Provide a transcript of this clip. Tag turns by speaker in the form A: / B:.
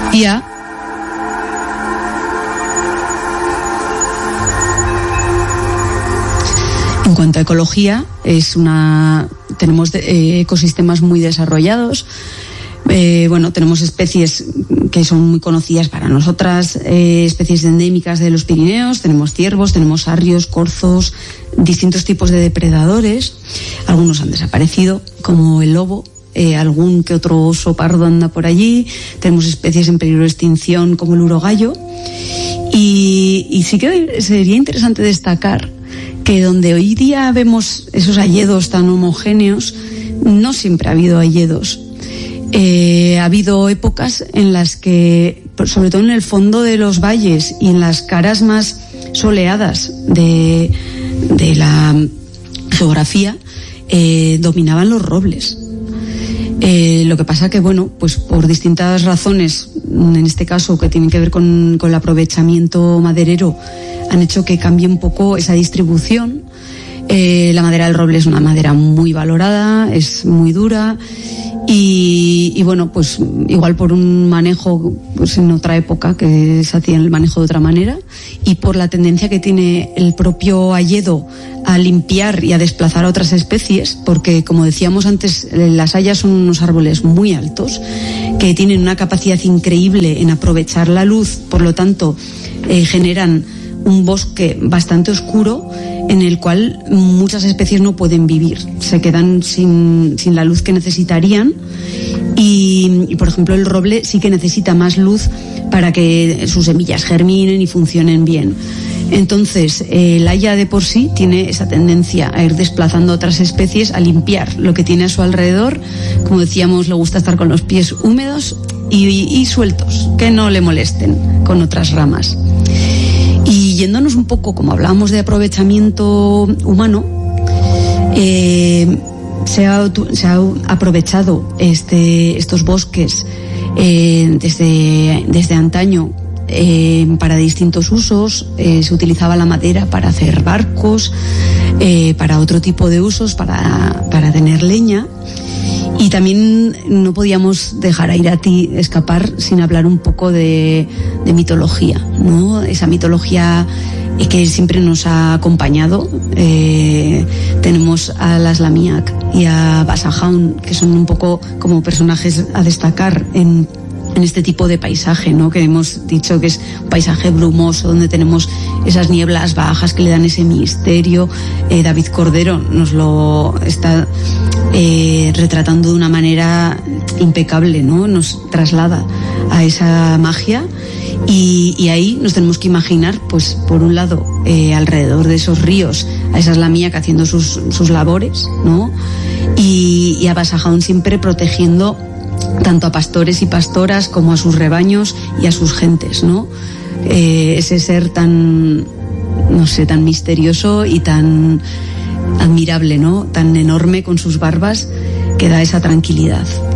A: Ya. En cuanto a ecología, tenemos ecosistemas muy desarrollados. Tenemos especies que son muy conocidas para nosotras, especies endémicas de los Pirineos, tenemos ciervos, tenemos arrios, corzos, distintos tipos de depredadores. Algunos han desaparecido, como el lobo, algún que otro oso pardo anda por allí. Tenemos especies en peligro de extinción como el urogallo. Y sí que sería interesante destacar que donde hoy día vemos esos hayedos tan homogéneos, no siempre ha habido hayedos. Ha habido épocas en las que, sobre todo en el fondo de los valles y en las caras más soleadas de la geografía, dominaban los robles. Lo que pasa que, pues por distintas razones, en este caso que tienen que ver con el aprovechamiento maderero, han hecho que cambie un poco esa distribución. La madera del roble es una madera muy valorada, es muy dura y pues igual por un manejo pues en otra época que se hacía el manejo de otra manera y por la tendencia que tiene el propio hayedo a limpiar y a desplazar a otras especies, porque como decíamos antes, las hayas son unos árboles muy altos que tienen una capacidad increíble en aprovechar la luz, por lo tanto generan un bosque bastante oscuro en el cual muchas especies no pueden vivir, se quedan sin la luz que necesitarían y por ejemplo el roble sí que necesita más luz para que sus semillas germinen y funcionen bien. Entonces el haya de por sí tiene esa tendencia a ir desplazando otras especies, a limpiar lo que tiene a su alrededor. Como decíamos, le gusta estar con los pies húmedos y sueltos, que no le molesten con otras ramas. Y yéndonos un poco, como hablábamos de aprovechamiento humano, se ha aprovechado estos bosques desde antaño para distintos usos. Se utilizaba la madera para hacer barcos, para otro tipo de usos, para tener leña. Y también no podíamos dejar a Irati escapar sin hablar un poco de mitología, ¿no? Esa mitología que siempre nos ha acompañado. Tenemos a las Lamiak y a Basajaun, que son un poco como personajes a destacar en este tipo de paisaje, ¿no? Que hemos dicho que es un paisaje brumoso, donde tenemos esas nieblas bajas que le dan ese misterio. David Cordero nos lo está retratando de una manera impecable, ¿no? Nos traslada a esa magia y ahí nos tenemos que imaginar, pues por un lado, alrededor de esos ríos, a esas Lamiak haciendo sus labores, ¿no? Y a Basajaun siempre protegiendo tanto a pastores y pastoras como a sus rebaños y a sus gentes, ¿no? Ese ser tan misterioso y tan admirable, ¿no? Tan enorme con sus barbas, que da esa tranquilidad.